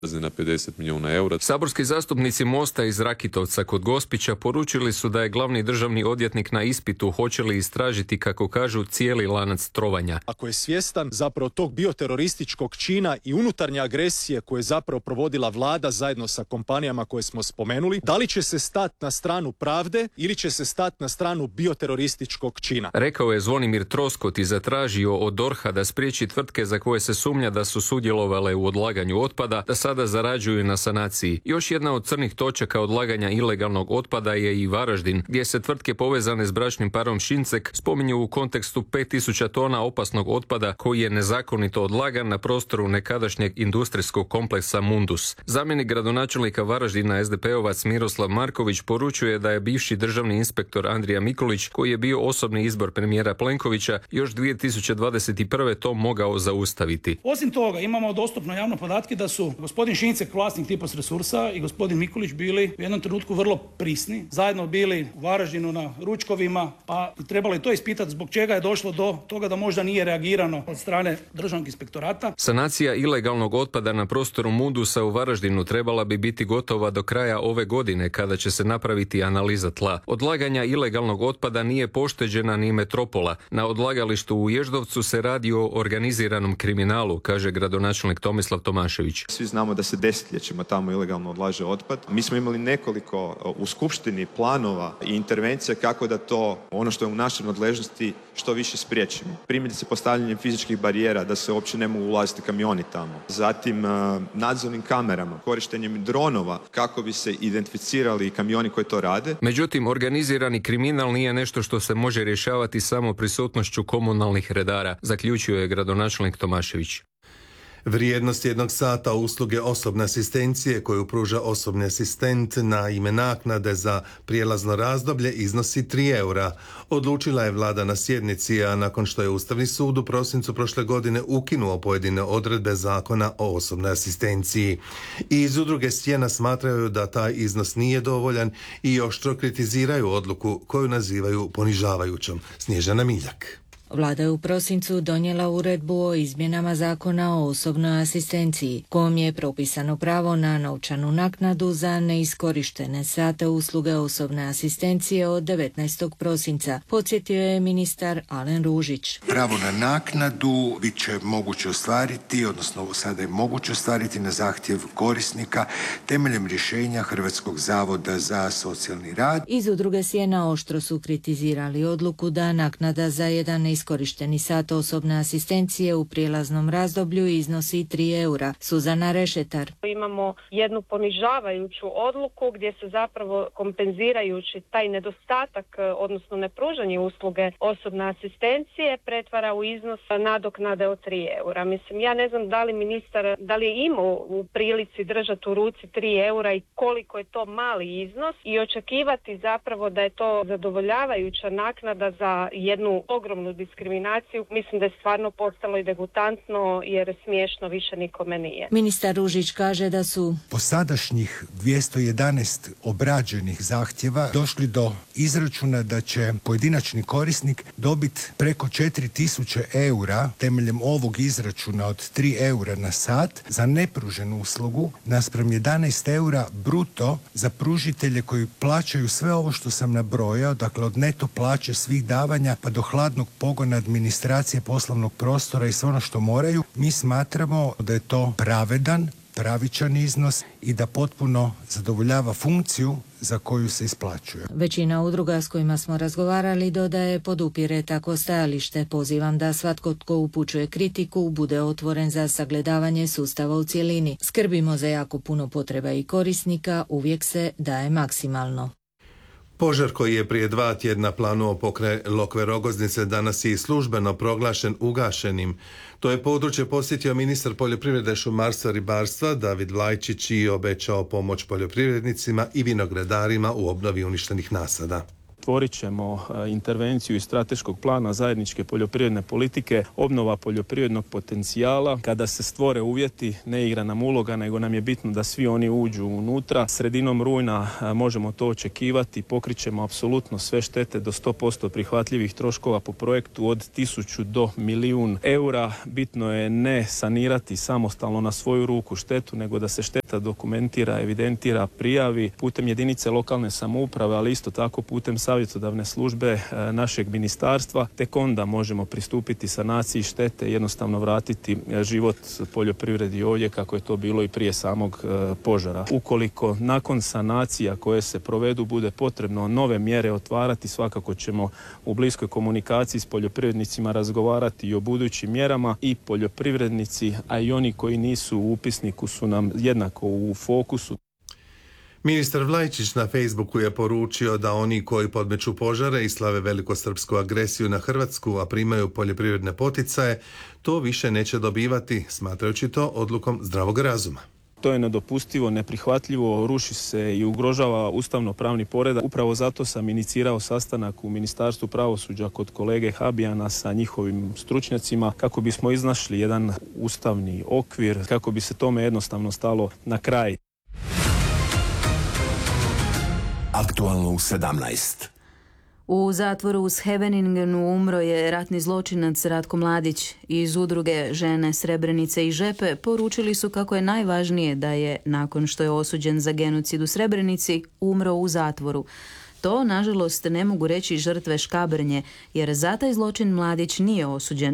na 50 milijuna eura. Saborski zastupnici Mosta iz Rakitovca kod Gospića poručili su da je glavni državni odvjetnik na ispitu hoće li istražiti, kako kažu, cijeli lanac trovanja. Ako je svjestan zapravo tog bioterorističkog čina i unutarnje agresije koje je zapravo provodila vlada zajedno sa kompanijama koje smo spomenuli, da li će se stati na stranu pravde ili će se stati na stranu bioterorističkog čina? Rekao je Zvonimir Troskot i zatražio od DORH-a da spriječi tvrtke za koje se sumnja da su sudjelovale u odlaganju otpada, da sada zarađuju na sanaciji. Još jedna od crnih točaka odlaganja ilegalnog otpada je i Varaždin, gdje se tvrtke povezane s bračnim parom Šincek spominju u kontekstu 5000 tona opasnog otpada koji je nezakonito odlagan na prostoru nekadašnjeg industrijskog kompleksa Mundus. Zamjenik gradonačelnika Varaždina SDP-ovac Miroslav Marković poručuje da je bivši državni inspektor Andrija Mikulić, koji je bio osobni izbor premijera Plenkovića, još 2021. to mogao zaustaviti. Osim toga, imamo dostupno javno podatke da su gospodin Šincek, vlasnik Tipos Resursa, i gospodin Mikulić bili u jednom trenutku vrlo prisni. Zajedno bili u Varaždinu na ručkovima, pa trebalo je to ispitati zbog čega je došlo do toga da možda nije reagirano od strane državnog inspektorata. Sanacija ilegalnog otpada na prostoru Mundusa u Varaždinu trebala bi biti gotova do kraja ove godine, kada će se napraviti analiza tla. Odlaganja ilegalnog otpada nije pošteđena ni metropola. Na odlagalištu u Ježdovcu se radi o organiziranom kriminalu, kaže gradonačelnik Tomislav Tomašević. Svi znamo da se desetljećima tamo ilegalno odlaže otpad. Mi smo imali nekoliko u skupštini planova i intervencija kako da to, ono što je u našoj nadležnosti, što više spriječimo. Primjerice postavljanjem fizičkih barijera da se uopće ne mogu ulaziti kamioni tamo. Zatim nadzornim kamerama, korištenjem dronova kako bi se identificirali kamioni koji to rade. Međutim, organizirani kriminal nije nešto što se može rješavati samo prisutnošću komunalnih redara, zaključio je gradonačelnik Tomašević. Vrijednost jednog sata usluge osobne asistencije koju pruža osobni asistent na ime naknade za prijelazno razdoblje iznosi 3 eura. Odlučila je vlada na sjednici, a nakon što je Ustavni sud u prosincu prošle godine ukinuo pojedine odredbe zakona o osobnoj asistenciji. I iz udruge Sjena smatraju da taj iznos nije dovoljan i oštro kritiziraju odluku koju nazivaju ponižavajućom. Snježana Miljak. Vlada je u prosincu donijela uredbu o izmjenama zakona o osobnoj asistenciji, kojom je propisano pravo na novčanu naknadu za neiskorištene sate usluge osobne asistencije od 19. prosinca, podsjetio je ministar Alen Ružić. Pravo na naknadu bit će moguće ostvariti, odnosno sada je moguće ostvariti na zahtjev korisnika temeljem rješenja Hrvatskog zavoda za socijalni rad. Iz udruge Sjena oštro su kritizirali odluku da naknada za jedan neiskorišteni sat osobne asistencije u prijelaznom razdoblju iznosi 3 eura. Suzana Rešetar. Imamo jednu ponižavajuću odluku gdje se zapravo kompenzirajući taj nedostatak, odnosno nepružanje usluge osobne asistencije, pretvara u iznos nadoknade od 3 eura. Mislim, ja ne znam da li ministar, da li je imao u prilici držati u ruci 3 eura i koliko je to mali iznos i očekivati zapravo da je to zadovoljavajuća naknada za jednu ogromnu diskriminaciju. Mislim da je stvarno postalo i degutantno jer smiješno više nikome nije. Ministar Ružić kaže da su po sadašnjih 211 obrađenih zahtjeva došli do izračuna da će pojedinačni korisnik dobiti preko 4000 eura temeljem ovog izračuna od 3 eura na sat za nepruženu uslugu naspram 11 eura bruto za pružitelje koji plaćaju sve ovo što sam nabrojao, dakle od neto plaće svih davanja pa do hladnog pogona administracije poslovnog prostora i sve ono što moraju. Mi smatramo da je to pravičan iznos i da potpuno zadovoljava funkciju za koju se isplaćuje. Većina udruga s kojima smo razgovarali dodaje podupire tako stajalište. Pozivam da svatko tko upućuje kritiku bude otvoren za sagledavanje sustava u cjelini. Skrbimo za jako puno potreba i korisnika, uvijek se daje maksimalno. Požar koji je prije 2 tjedna planuo pokraj Lokve Rogoznice danas je i službeno proglašen ugašenim. To je područje posjetio ministar poljoprivrede, šumarstva, ribarstva David Vlajčić i obećao pomoć poljoprivrednicima i vinogradarima u obnovi uništenih nasada. Tvorit ćemo intervenciju iz strateškog plana zajedničke poljoprivredne politike, obnova poljoprivrednog potencijala. Kada se stvore uvjeti, ne igra nam uloga, nego nam je bitno da svi oni uđu unutra. Sredinom rujna možemo to očekivati, pokrićemo apsolutno sve štete do 100% prihvatljivih troškova po projektu od 1000 do 1.000.000 eura. Bitno je ne sanirati samostalno na svoju ruku štetu, nego da se šteta dokumentira, evidentira, prijavi putem jedinice lokalne samouprave, ali isto tako putem savjetodavne službe našeg ministarstva. Tek onda možemo pristupiti sanaciji štete i jednostavno vratiti život poljoprivredi ovdje kako je to bilo i prije samog požara. Ukoliko nakon sanacija koje se provedu bude potrebno nove mjere otvarati, svakako ćemo u bliskoj komunikaciji s poljoprivrednicima razgovarati i o budućim mjerama. I poljoprivrednici, a i oni koji nisu u upisniku su nam jednako u fokusu. Ministar Vlajčić na Facebooku je poručio da oni koji podmeću požare i slave velikosrpsku agresiju na Hrvatsku, a primaju poljoprivredne poticaje, to više neće dobivati, smatrajući to odlukom zdravog razuma. To je nedopustivo, neprihvatljivo, ruši se i ugrožava ustavno-pravni poredak. Upravo zato sam inicirao sastanak u Ministarstvu pravosuđa kod kolege Habijana sa njihovim stručnjacima kako bismo iznašli jedan ustavni okvir, kako bi se tome jednostavno stalo na kraj. Aktualno u 17. U zatvoru u Scheveningenu umro je ratni zločinac Ratko Mladić. Iz udruge Žene Srebrenice i Žepe poručili su kako je najvažnije da je, nakon što je osuđen za genocid u Srebrenici, umro u zatvoru. To, nažalost, ne mogu reći žrtve Škabrnje, jer za taj zločin Mladić nije osuđen.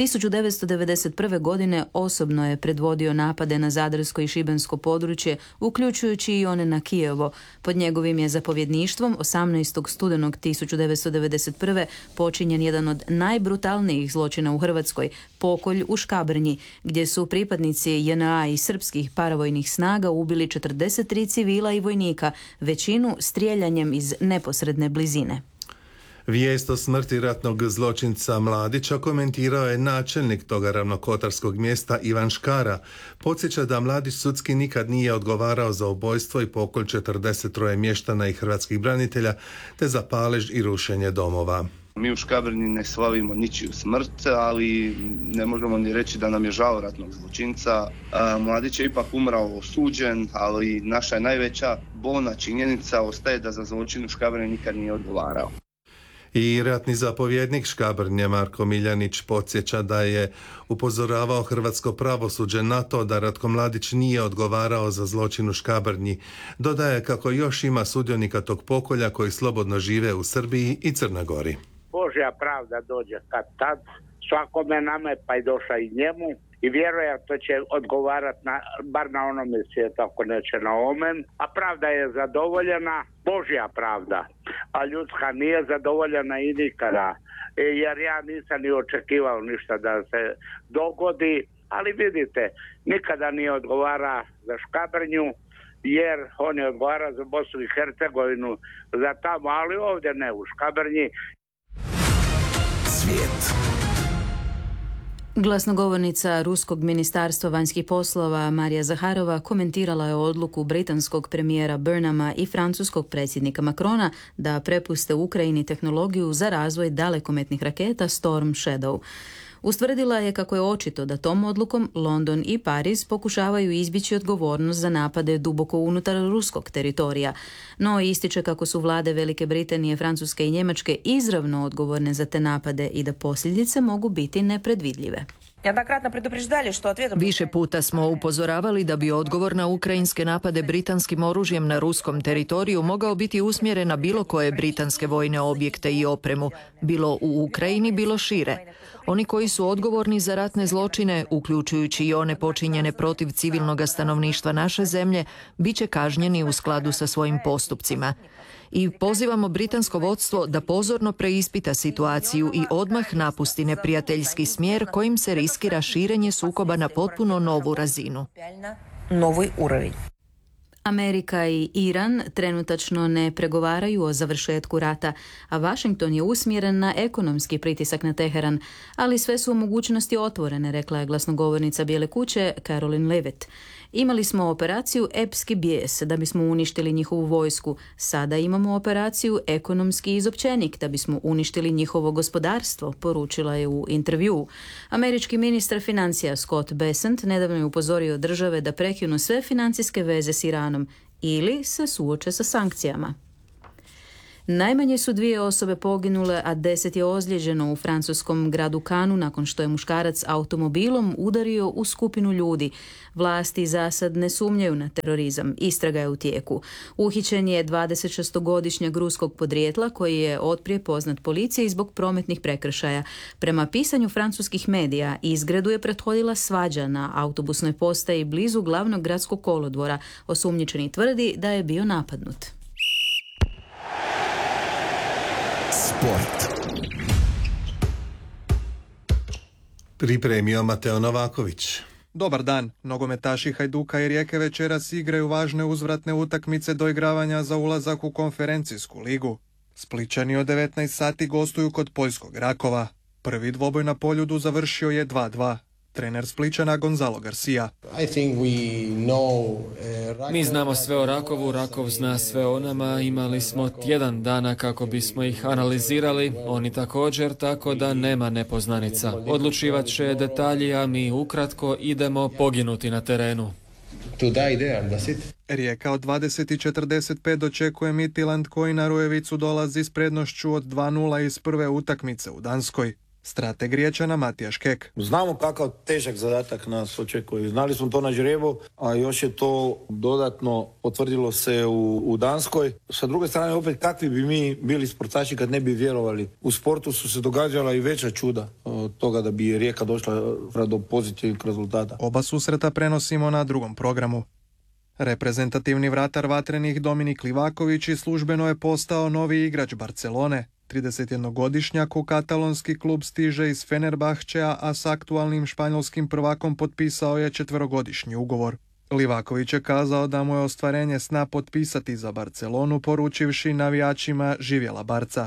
1991. godine osobno je predvodio napade na zadarsko i šibensko područje, uključujući i one na Kijevo. Pod njegovim je zapovjedništvom 18. studenog 1991. počinjen jedan od najbrutalnijih zločina u Hrvatskoj, pokolj u Škabrnji, gdje su pripadnici JNA i srpskih paravojnih snaga ubili 43 civila i vojnika, većinu strijeljanjem iz neposredne blizine. Vijest o smrti ratnog zločinca Mladića komentirao je načelnik toga ravnokotarskog mjesta Ivan Škara. Podsjeća da Mladić sudski nikad nije odgovarao za ubojstvo i pokolj 43 mještana i hrvatskih branitelja, te za palež i rušenje domova. Mi u Škabrnji ne slavimo ničiju smrt, ali ne možemo ni reći da nam je žao ratnog zločinca. Mladić je ipak umrao osuđen, ali naša je najveća bolna činjenica ostaje da za zločin u Škabrnji nikad nije odgovarao. I ratni zapovjednik Škabrnje Marko Miljanić podsjeća da je upozoravao hrvatsko pravosuđe na to da Ratko Mladić nije odgovarao za zločin u Škabrnji. Dodaje kako još ima sudionika tog pokolja koji slobodno žive u Srbiji i Crnoj Gori. Božja pravda dođe kad tad, svakome nama je pa i došla i njemu i vjerojatno će odgovarati bar na onome svijetu, ako neće na omen, a pravda je zadovoljena, Božja pravda, a ljudska nije zadovoljena i nikada, jer ja nisam ni očekivao ništa da se dogodi, ali vidite, nikada nije odgovara za Škabrnju, jer on je odgovara za Bosnu i Hercegovinu, za tamo, ali ovdje ne, u Škabrnji. Svijet. Glasnogovornica Ruskog ministarstva vanjskih poslova Marija Zaharova komentirala je odluku britanskog premijera Burnhama i francuskog predsjednika Macrona da prepuste Ukrajini tehnologiju za razvoj dalekometnih raketa Storm Shadow. Ustvrdila je kako je očito da tom odlukom London i Pariz pokušavaju izbjeći odgovornost za napade duboko unutar ruskog teritorija, no ističe kako su vlade Velike Britanije, Francuske i Njemačke izravno odgovorne za te napade i da posljedice mogu biti nepredvidljive. Više puta smo upozoravali da bi odgovor na ukrajinske napade britanskim oružjem na ruskom teritoriju mogao biti usmjeren na bilo koje britanske vojne objekte i opremu, bilo u Ukrajini, bilo šire. Oni koji su odgovorni za ratne zločine, uključujući i one počinjene protiv civilnog stanovništva naše zemlje, bit će kažnjeni u skladu sa svojim postupcima. I pozivamo britansko vodstvo da pozorno preispita situaciju i odmah napusti neprijateljski smjer kojim se riskira širenje sukoba na potpuno novu razinu. Amerika i Iran trenutačno ne pregovaraju o završetku rata, a Washington je usmjeren na ekonomski pritisak na Teheran, ali sve su mogućnosti otvorene, rekla je glasnogovornica Bijele kuće Caroline Levitt. Imali smo operaciju Epski bijes da bismo uništili njihovu vojsku. Sada imamo operaciju Ekonomski izopćenik da bismo uništili njihovo gospodarstvo, poručila je u intervjuu. Američki ministar financija Scott Bessent nedavno je upozorio države da prekinu sve financijske veze s Iranom ili se suoče sa sankcijama. Najmanje su 2 osobe poginule, a 10 je ozlijeđeno u francuskom gradu Cannesu nakon što je muškarac automobilom udario u skupinu ljudi. Vlasti za sad ne sumnjaju na terorizam. Istraga je u tijeku. Uhićen je 26-godišnjak ruskog podrijetla koji je otprije poznat policiji zbog prometnih prekršaja. Prema pisanju francuskih medija, izgredu je prethodila svađa na autobusnoj postaji blizu glavnog gradskog kolodvora. Osumnjičeni tvrdi da je bio napadnut. Sport. Pripremio Mateo Novaković. Dobar dan. Nogometaši Hajduka i Rijeke večeras igraju važne uzvratne utakmice doigravanja za ulazak u konferencijsku ligu. Splićani od 19 sati gostuju kod poljskog Rakova. Prvi dvoboj na Poljudu završio je 2-2. Trener Splićana Gonzalo Garcia. Mi znamo sve o Rakovu, Rakov zna sve o nama, imali smo tjedan dana kako bismo ih analizirali, oni također, tako da nema nepoznanica. Odlučivat će detalji, a mi ukratko idemo poginuti na terenu. Rijeka od 20:45 dočekuje Midtjylland koji na Rujevicu dolazi s prednošću od 2:0 iz prve utakmice u Danskoj. Strateg Riječana Matija Škek. Znamo kakav težak zadatak nas očekuje. Znali smo to na žrebu, a još je to dodatno potvrdilo se u Danskoj. Sa druge strane, opet kakvi bi mi bili sportaši kad ne bi vjerovali. U sportu su se događala i veća čuda od toga da bi Rijeka došla do pozitivnih rezultata. Oba susreta prenosimo na drugom programu. Reprezentativni vratar Vatrenih Dominik Livaković službeno je postao novi igrač Barcelone. 31-godišnjak u katalonski klub stiže iz Fenerbahčea, a s aktualnim španjolskim prvakom potpisao je 4-godišnji ugovor. Livaković je kazao da mu je ostvarenje sna potpisati za Barcelonu, poručivši navijačima živjela Barca.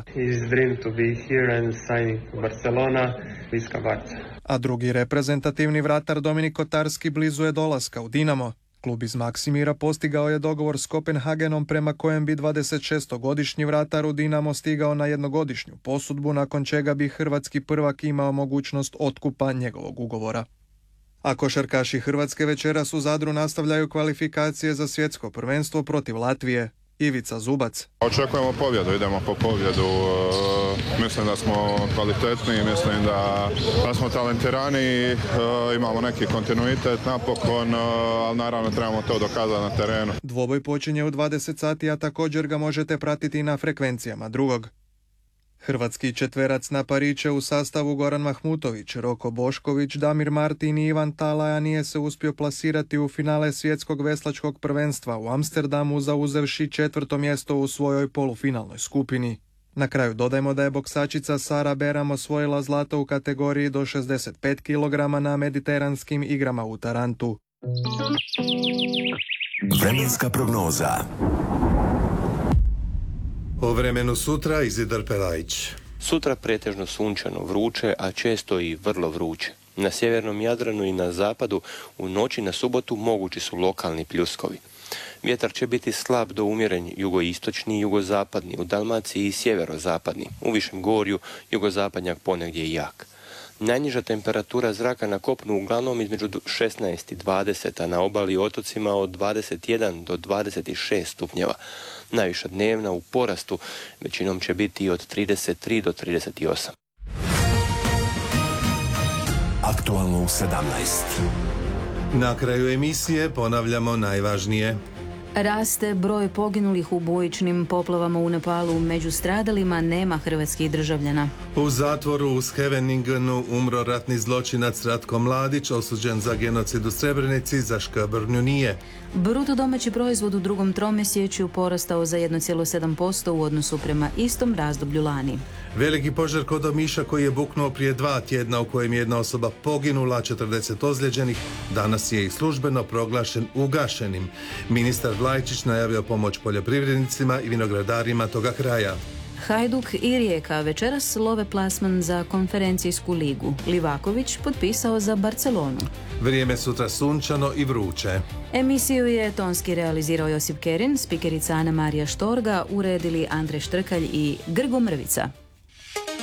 A drugi reprezentativni vratar Dominik Kotarski blizu je dolaska u Dinamo. Klub iz Maksimira postigao je dogovor s Kopenhagenom prema kojem bi 26-godišnji vratar u Dinamo stigao na 1-godišnju posudbu, nakon čega bi hrvatski prvak imao mogućnost otkupa njegovog ugovora. A košarkaši Hrvatske večeras u Zadru nastavljaju kvalifikacije za svjetsko prvenstvo protiv Latvije. Ivica Zubac. Očekujemo pobjedu, idemo po pobjedu. Mislim da smo kvalitetni, mislim da smo talentirani, imamo neki kontinuitet napokon, ali naravno trebamo to dokazati na terenu. Dvoboj počinje u 20 sati, a također ga možete pratiti na frekvencijama drugog. Hrvatski četverac na pariće u sastavu Goran Mahmutović, Roko Bošković, Damir Martin i Ivan Talaja nije se uspio plasirati u finale svjetskog veslačkog prvenstva u Amsterdamu, zauzevši 4. mjesto u svojoj polufinalnoj skupini. Na kraju dodajmo da je boksačica Sara Beram osvojila zlato u kategoriji do 65 kg na mediteranskim igrama u Tarantu. Vremenska prognoza. O vremenu sutra Izidor Pelajić. Sutra pretežno sunčano, vruće, a često i vrlo vruće. Na sjevernom Jadranu i na zapadu u noći na subotu mogući su lokalni pljuskovi. Vjetar će biti slab do umjeren jugoistočni i jugozapadni, u Dalmaciji i sjeverozapadni, u Višem Gorju jugozapadnjak ponegdje i jak. Najniža temperatura zraka na kopnu uglavnom između 16 i 20, a na obali i otocima od 21 do 26 stupnjeva. Najviša dnevna u porastu većinom će biti od 33 do 38. Aktualno u 17. Na kraju emisije ponavljamo najvažnije. Raste broj poginulih u bujičnim poplavama u Nepalu. Među stradalima nema hrvatskih državljana. U zatvoru u Scheveningenu umro ratni zločinac Ratko Mladić, osuđen za genocid u Srebrenici, za Škabrnju nije. Bruto domaći proizvod u drugom tromjesečju porastao za 1,7% u odnosu prema istom razdoblju lani. Veliki požar kod Omiša koji je buknuo prije 2 tjedna, u kojem je jedna osoba poginula, 40 ozlijeđenih, danas je i službeno proglašen ugašenim. Ministar Vlajčić najavio pomoć poljoprivrednicima i vinogradarima toga kraja. Hajduk i Rijeka večeras love plasman za konferencijsku ligu. Livaković potpisao za Barcelonu. Vrijeme sutra sunčano i vruće. Emisiju je tonski realizirao Josip Kerin, spikerica Ana Marija Štorga, uredili Andrej Štrkalj i Grgo Mrvica.